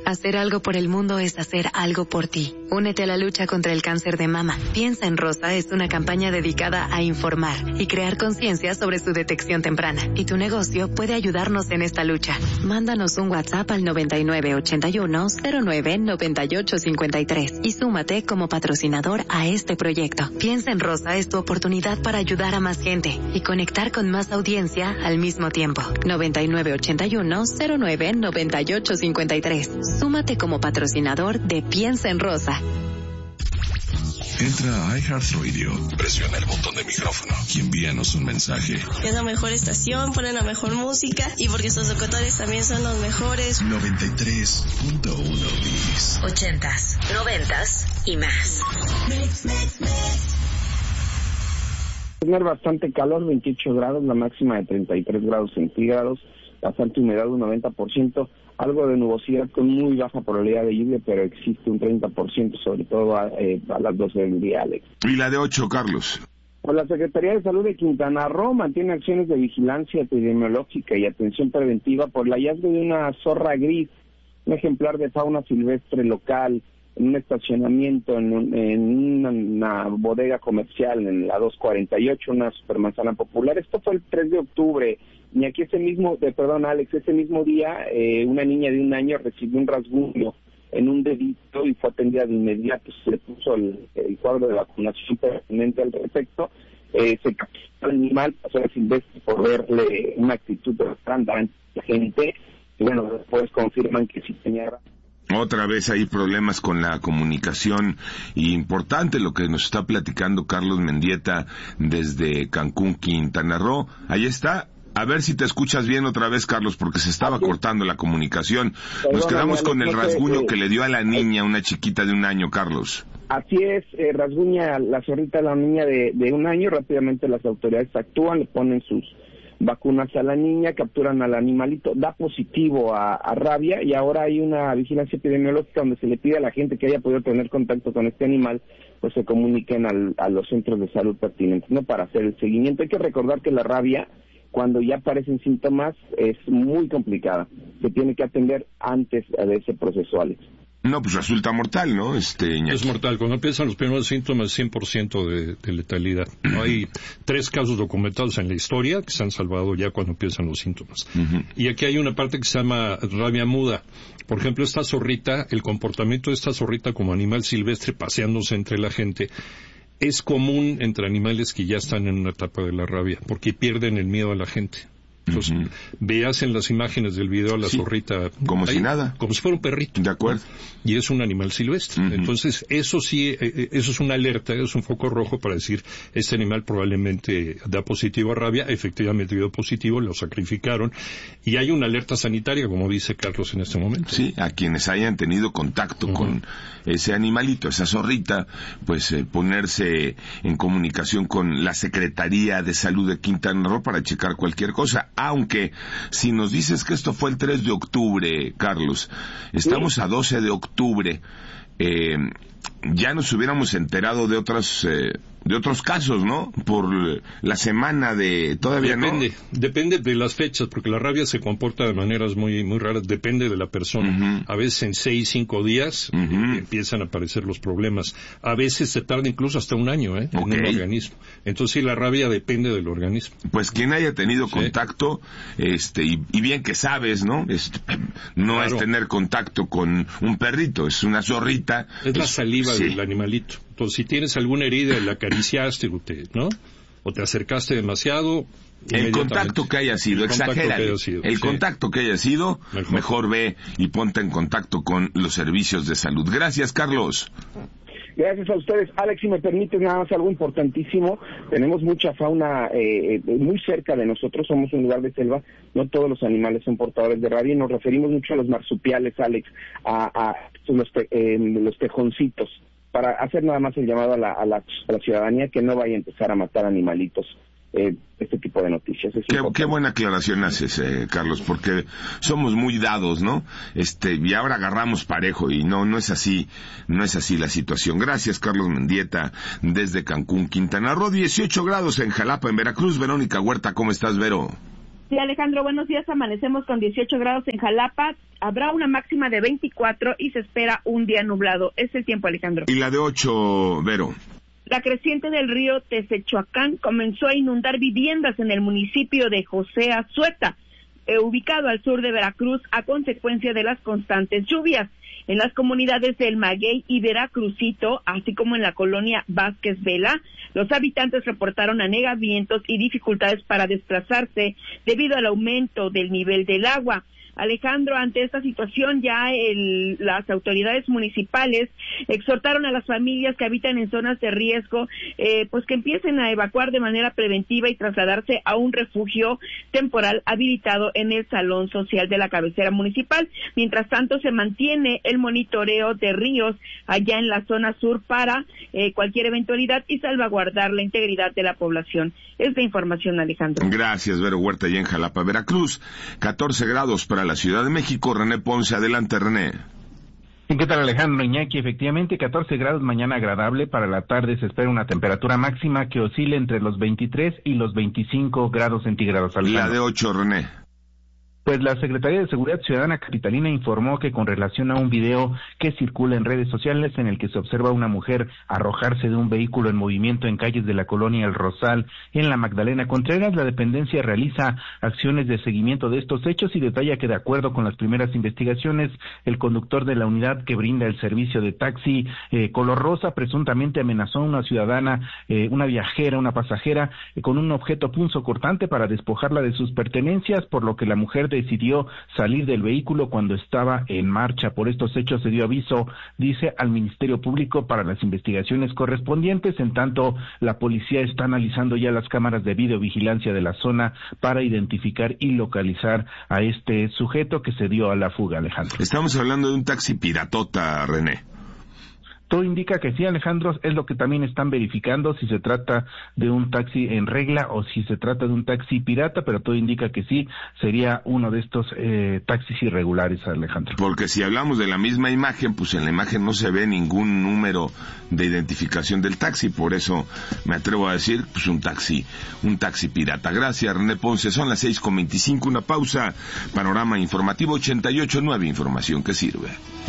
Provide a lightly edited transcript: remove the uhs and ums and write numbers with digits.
Hacer algo por el mundo es hacer algo por ti. Únete a la lucha contra el cáncer de mama. Piensa en Rosa es una campaña dedicada a informar y crear conciencia sobre su detección temprana. Y tu negocio puede ayudarnos en esta lucha. Mándanos un WhatsApp al 9981-099853 y súmate como patrocinador a este proyecto. Piensa en Rosa es tu oportunidad para ayudar a más gente y conectar con más audiencia al mismo tiempo. 9981-099853. Súmate como patrocinador de Piensa en Rosa. Entra a iHeartRadio, presiona el botón de micrófono y envíanos un mensaje. Es la mejor estación, ponen la mejor música y porque sus locutores también son los mejores. 93.1 Bis. 80s, 90s y más. Tener bastante calor, 28 grados, la máxima de 33 grados centígrados, bastante humedad, un 90%. Algo de nubosidad con muy baja probabilidad de lluvia, pero existe un 30%, sobre todo a las 12 del día, Alex. ¿Y la de 8, Carlos? Pues la Secretaría de Salud de Quintana Roo mantiene acciones de vigilancia epidemiológica y atención preventiva por el hallazgo de una zorra gris, un ejemplar de fauna silvestre local, en un estacionamiento, en una bodega comercial, en la 248, una supermanzana popular. Esto fue el 3 de octubre. Y aquí ese mismo día, una niña de 1 año recibió un rasguño en un dedito y fue atendida de inmediato. Se le puso el cuadro de vacunación pertinente al respecto. Se capturó el animal, pasó a silvestre por verle una actitud de a la gente. Y bueno, después confirman que sí tenía. Otra vez hay problemas con la comunicación y importante lo que nos está platicando Carlos Mendieta desde Cancún, Quintana Roo. Ahí está. A ver si te escuchas bien otra vez, Carlos, porque se estaba cortando la comunicación. Nos quedamos con el rasguño que le dio a la niña, una chiquita de 1 año, Carlos. Así es, rasguña la zorrita a la niña de 1 año. Rápidamente las autoridades actúan, le ponen sus vacunas a la niña, capturan al animalito, da positivo a rabia, y ahora hay una vigilancia epidemiológica donde se le pide a la gente que haya podido tener contacto con este animal, pues se comuniquen a los centros de salud pertinentes, ¿no?, para hacer el seguimiento. Hay que recordar que la rabia, cuando ya aparecen síntomas, es muy complicada. Se tiene que atender antes de ese proceso, Alex. No, pues resulta mortal, ¿no? Iñaki. Es mortal. Cuando empiezan los primeros síntomas, 100% de letalidad. No hay 3 casos documentados en la historia que se han salvado ya cuando empiezan los síntomas. Y aquí hay una parte que se llama rabia muda. Por ejemplo, esta zorrita, el comportamiento de esta zorrita como animal silvestre paseándose entre la gente, es común entre animales que ya están en una etapa de la rabia, porque pierden el miedo a la gente. Entonces, veas en las imágenes del video a la zorrita como ahí, si nada, como si fuera un perrito. De acuerdo. Y es un animal silvestre. Entonces, eso sí, eso es una alerta, es un foco rojo para decir, este animal probablemente da positivo a rabia. Efectivamente dio positivo, lo sacrificaron, y hay una alerta sanitaria, como dice Carlos en este momento. Sí, a quienes hayan tenido contacto con ese animalito, esa zorrita, pues ponerse en comunicación con la Secretaría de Salud de Quintana Roo para checar cualquier cosa. Aunque, si nos dices que esto fue el 3 de octubre, Carlos, estamos a 12 de octubre, ya nos hubiéramos enterado de otros casos, ¿no? Por la semana de... Todavía Depende de las fechas, porque la rabia se comporta de maneras muy muy raras, depende de la persona. A veces en 6-5 días empiezan a aparecer los problemas. A veces se tarda incluso hasta 1 año, en un organismo. Entonces sí, la rabia depende del organismo. Pues quien haya tenido contacto, y bien que sabes, ¿no? No es tener contacto con un perrito, es una zorrita. Es la saliva del animalito. Entonces, si tienes alguna herida y la acariciaste, ¿no? O te acercaste demasiado... El contacto que haya sido, exagera. El contacto que haya sido, mejor ve y ponte en contacto con los servicios de salud. Gracias, Carlos. Gracias a ustedes. Alex, si me permites nada más algo importantísimo, tenemos mucha fauna muy cerca de nosotros, somos un lugar de selva, no todos los animales son portadores de rabia, y nos referimos mucho a los marsupiales, Alex, a los tejoncitos, para hacer nada más el llamado a la ciudadanía que no vaya a empezar a matar animalitos. Este tipo de noticias. Qué buena aclaración haces, Carlos, porque somos muy dados, ¿no? Y ahora agarramos parejo, y no es así la situación. Gracias, Carlos Mendieta, desde Cancún, Quintana Roo. 18 grados en Jalapa, en Veracruz. Verónica Huerta, ¿cómo estás, Vero? Sí, Alejandro, buenos días. Amanecemos con 18 grados en Jalapa. Habrá una máxima de 24 y se espera un día nublado. Es el tiempo, Alejandro. ¿Y la de 8, Vero? La creciente del río Tezechuacán comenzó a inundar viviendas en el municipio de José Azueta, ubicado al sur de Veracruz, a consecuencia de las constantes lluvias. En las comunidades del Maguey y Veracruzito, así como en la colonia Vázquez Vela, los habitantes reportaron anegamientos y dificultades para desplazarse debido al aumento del nivel del agua. Alejandro, ante esta situación ya las autoridades municipales exhortaron a las familias que habitan en zonas de riesgo, pues que empiecen a evacuar de manera preventiva y trasladarse a un refugio temporal habilitado en el Salón Social de la cabecera municipal. Mientras tanto, se mantiene el monitoreo de ríos allá en la zona sur para cualquier eventualidad y salvaguardar la integridad de la población. Es la información, Alejandro. Gracias, Vero Huerta, allá en Jalapa, Veracruz. 14 grados para la Ciudad de México. René Ponce, adelante, René. ¿Qué tal, Alejandro? Iñaki, efectivamente, 14 grados mañana agradable. Para la tarde se espera una temperatura máxima que oscile entre los 23 y los 25 grados centígrados. La de 8, René. Pues la Secretaría de Seguridad Ciudadana capitalina informó que con relación a un video que circula en redes sociales en el que se observa a una mujer arrojarse de un vehículo en movimiento en calles de la colonia El Rosal, en la Magdalena Contreras, la dependencia realiza acciones de seguimiento de estos hechos y detalla que de acuerdo con las primeras investigaciones, el conductor de la unidad que brinda el servicio de taxi color rosa presuntamente amenazó a una ciudadana, una viajera, una pasajera, con un objeto punzocortante para despojarla de sus pertenencias, por lo que la mujer decidió salir del vehículo cuando estaba en marcha. Por estos hechos se dio aviso, dice, al Ministerio Público para las investigaciones correspondientes. En tanto, la policía está analizando ya las cámaras de videovigilancia de la zona para identificar y localizar a este sujeto que se dio a la fuga, Alejandro. Estamos hablando de un taxi piratota, René. Todo indica que sí, Alejandro, es lo que también están verificando, si se trata de un taxi en regla o si se trata de un taxi pirata, pero todo indica que sí, sería uno de estos taxis irregulares, Alejandro. Porque si hablamos de la misma imagen, pues en la imagen no se ve ningún número de identificación del taxi, por eso me atrevo a decir, pues un taxi pirata. Gracias, René Ponce, son las 6:25, una pausa, panorama informativo 88.9, información que sirve.